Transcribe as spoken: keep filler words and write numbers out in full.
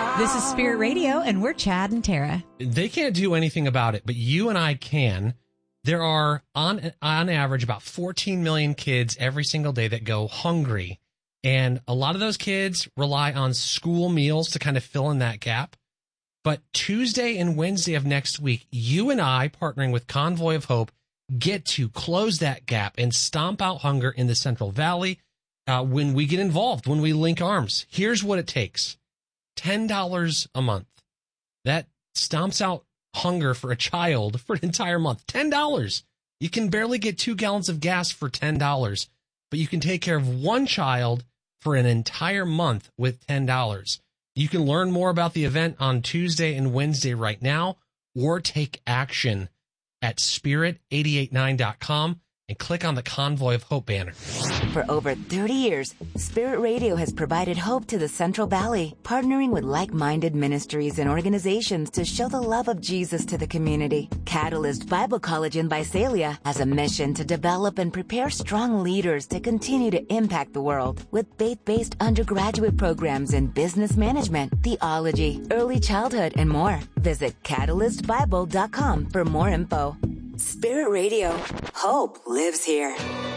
This is Spirit Radio, and we're Chad and Tara. They can't do anything about it, but you and I can. There are, on on average, about fourteen million kids every single day that go hungry. And a lot of those kids rely on school meals to kind of fill in that gap. But Tuesday and Wednesday of next week, you and I, partnering with Convoy of Hope, get to close that gap and stomp out hunger in the Central Valley uh, when we get involved, when we link arms. Here's what it takes. ten dollars a month. That stomps out hunger for a child for an entire month. ten dollars. You can barely get two gallons of gas for ten dollars, but you can take care of one child for an entire month with ten dollars. You can learn more about the event on Tuesday and Wednesday right now, or take action at spirit eight eight nine dot com and click on the Convoy of Hope banner. For over thirty years, Spirit Radio has provided hope to the Central Valley, partnering with like-minded ministries and organizations to show the love of Jesus to the community. Catalyst Bible College in Visalia has a mission to develop and prepare strong leaders to continue to impact the world with faith-based undergraduate programs in business management, theology, early childhood, and more. Visit catalyst bible dot com for more info. Spirit Radio. Hope lives here.